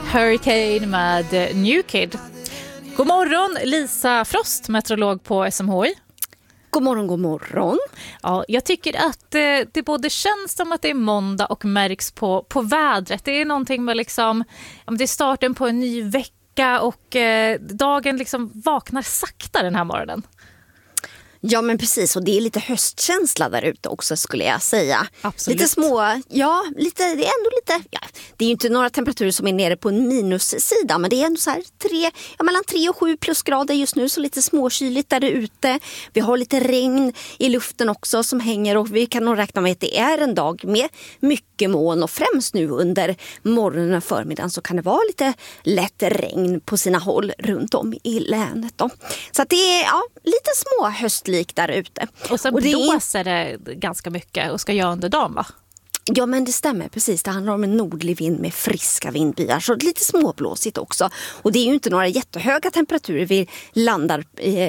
Hurricane med New Kid. God morgon, Lisa Frost, meteorolog på SMHI. God morgon, god morgon. Ja, jag tycker att det både känns som att det är måndag och märks på vädret. Det är någonting med liksom, det är starten på en ny vecka och dagen liksom vaknar sakta den här morgonen. Ja, men precis, och det är lite höstkänsla där ute också, skulle jag säga. Absolut. Lite små, ja, det är ändå lite, ja, det är ju inte några temperaturer som är nere på en minussida, men det är ändå så här mellan 3 och 7 plusgrader just nu, så lite småkyligt där ute. Vi har lite regn i luften också som hänger, och vi kan nog räkna med att det är en dag med mycket moln, och främst nu under morgonen och förmiddagen så kan det vara lite lätt regn på sina håll runt om i länet då. Så att det är lite små höstlik där ute. Och sen blåser det ganska mycket och ska göra under dagen, va? Ja, men det stämmer precis. Det handlar om en nordlig vind med friska vindbyar, så lite småblåsigt också. Och det är ju inte några jättehöga temperaturer vi landar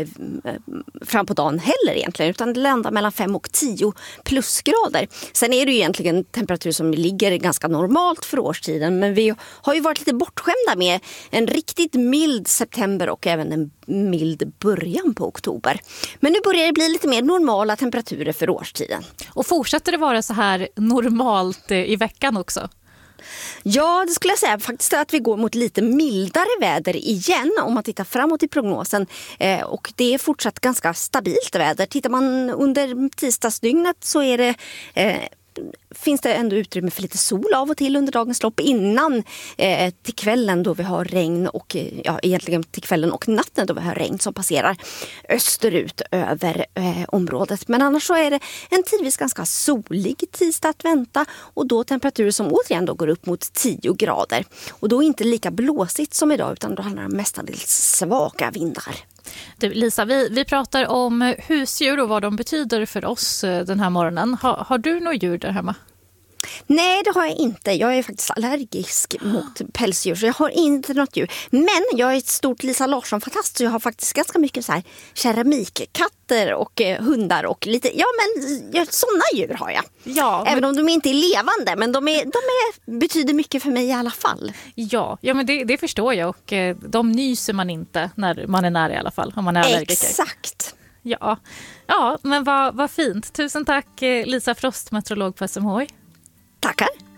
fram på dagen heller egentligen, utan det landar mellan 5 och 10 plusgrader. Sen är det ju egentligen temperatur som ligger ganska normalt för årstiden, men vi har ju varit lite bortskämda med en riktigt mild september och även en mild början på oktober. Men nu börjar det bli lite mer normala temperaturer för årstiden. Och fortsätter det vara så här normalt i veckan också? Ja, det skulle jag säga faktiskt, att vi går mot lite mildare väder igen om man tittar framåt i prognosen. Och det är fortsatt ganska stabilt väder. Tittar man under tisdagsdygnet så är det... finns det ändå utrymme för lite sol av och till under dagens lopp innan till kvällen då vi har regn, och egentligen till kvällen och natten då vi har regn som passerar österut över området. Men annars så är det en tidvis ganska solig tisdag att vänta, och då temperaturer som återigen då går upp mot 10 grader. Och då inte lika blåsigt som idag, utan då handlar det mestadels svaga vindar. Du, Lisa, vi pratar om husdjur och vad de betyder för oss den här morgonen. Har du några djur där hemma? Nej, det har jag inte. Jag är faktiskt allergisk mot pälsdjur, så jag har inte något djur. Men jag är ett stort Lisa Larsson-fantast, så jag har faktiskt ganska mycket så här keramikkatter och hundar och lite, sådana djur har jag. Ja, även om de inte är levande, men de betyder mycket för mig i alla fall. Ja, men det förstår jag, och de nyser man inte när man är nära i alla fall, om man är allergiker. Exakt. Ja, men vad fint. Tusen tack, Lisa Frost, meteorolog på SMHI. Tackar.